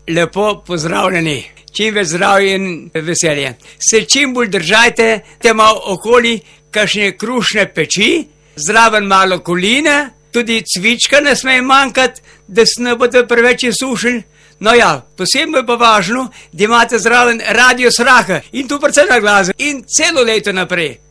Lepo pozdravljeni, čim več zdravja in veselje. Se čim bolj držajte, te malo okoli kakšne krušne peči, zraven malo koline, tudi cvička ne sme manjkati, da se ne boste preveč sušili. No ja, posebno pa važno, da imate zraven radio Sraha in tu predvsem na glas in celo leto naprej.